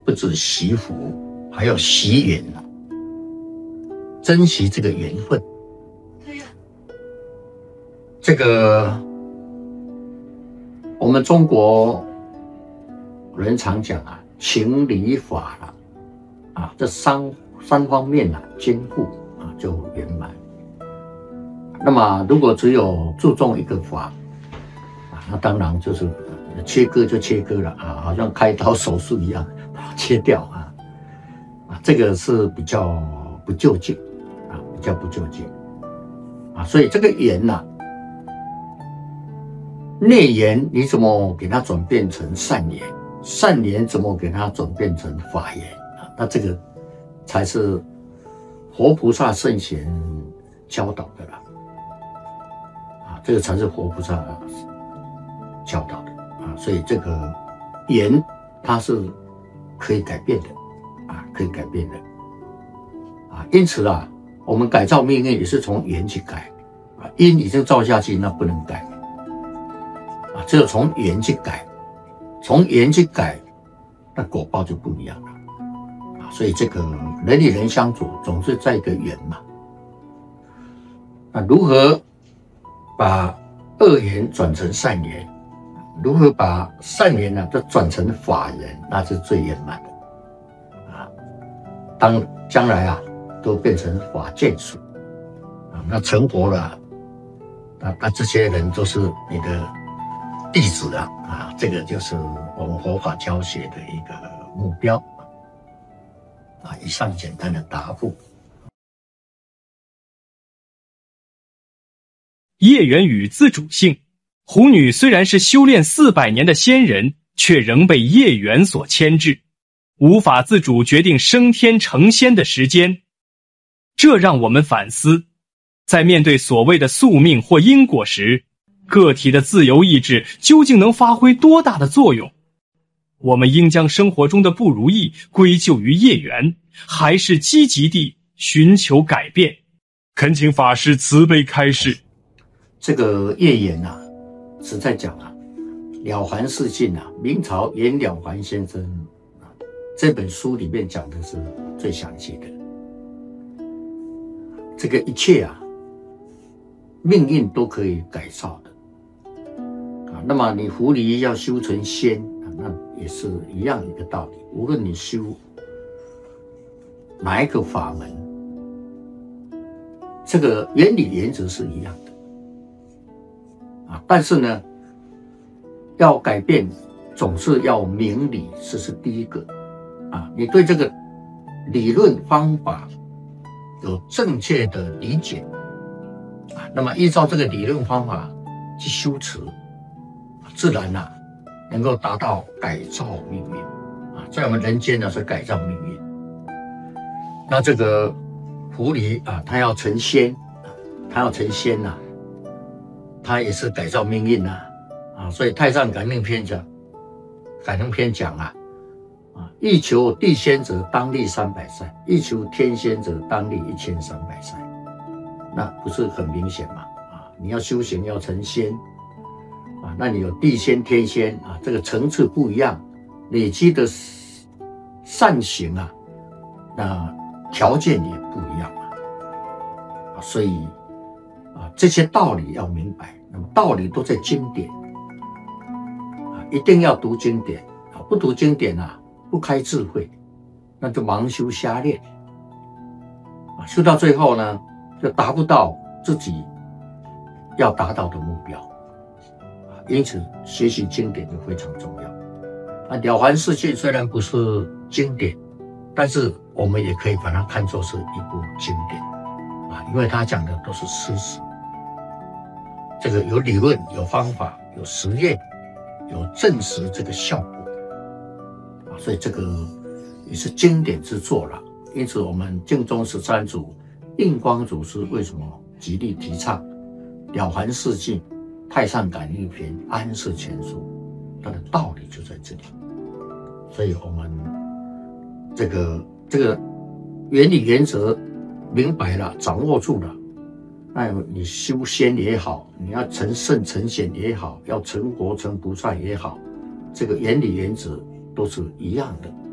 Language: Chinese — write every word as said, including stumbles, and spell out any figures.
不止惜福，还要惜缘啊，珍惜这个缘分。这个我们中国人常讲啊，情理法啦，啊，这三三方面啊兼顾啊就圆满。那么如果只有注重一个法啊，那当然就是切割就切割了啊，好像开刀手术一样，把它切掉啊啊，这个是比较不究竟啊，比较不究竟啊，所以这个缘呐、啊。内缘你怎么给它转变成善缘？善缘怎么给它转变成法缘啊？那这个才是活菩萨圣贤教导的啦，啊，这个才是活菩萨教导的啊。所以这个缘它是可以改变的啊，可以改变的啊。因此啊，我们改造命运也是从缘去改啊，因已经造下去，那不能改。啊，只有从缘去改，从缘去改，那果报就不一样了啊！所以这个人与人相处，总是在一个缘嘛。那如何把恶缘转成善缘？如何把善缘呢，再转成法缘？那是最圆满的啊！当将来啊，都变成法界属啊，那成佛了，那那这些人都是你的弟子啊，啊，这个就是我们佛法教学的一个目标啊。以上简单的答复。 业缘与自主性，虎女虽然是修炼四百年的仙人，却仍被业缘所牵制，无法自主决定升天成仙的时间。这让我们反思，在面对所谓的宿命或因果时，个体的自由意志究竟能发挥多大的作用？我们应将生活中的不如意归咎于业缘，还是积极地寻求改变？恳请法师慈悲开示。 这个业缘啊，实在讲啊，了凡四训啊，明朝袁了凡先生啊这本书里面讲的是最详细的。这个一切啊，命运都可以改造的。那么你狐狸要修成仙，那也是一样一个道理。无论你修哪一个法门，这个原理原则是一样的啊。但是呢，要改变总是要明理，这是第一个啊。你对这个理论方法有正确的理解啊，那么依照这个理论方法去修持，自然啊，能够达到改造命运啊，在我们人间呢是改造命运。那这个狐狸啊，它要成仙，它要成仙呐、啊，它也是改造命运呐、啊，啊，所以《太上感应篇》讲，感应篇讲啊，啊，欲求地仙者，当历三百载；欲求天仙者，当历一千三百载。那不是很明显嘛？啊，你要修行要成仙。啊，那你有地仙、天仙啊，这个层次不一样，累积的善行啊，那条件也不一样啊。啊，所以啊，这些道理要明白。那么道理都在经典啊，一定要读经典啊，不读经典啊，不开智慧，那就盲修瞎练啊，修到最后呢，就达不到自己要达到的目标。因此，学习经典就非常重要。啊，《了凡四训》虽然不是经典，但是我们也可以把它看作是一部经典啊，因为它讲的都是事实。这个有理论、有方法、有实验、有证实这个效果啊，所以这个也是经典之作了。因此，我们净宗十三祖印光祖师为什么极力提倡《了凡四训》？太上感应篇、安世全书，它的道理就在这里。所以我们这个这个原理原则明白了，掌握住了，那你修仙也好，你要成圣成显也好，要成佛成菩萨也好，这个原理原则都是一样的。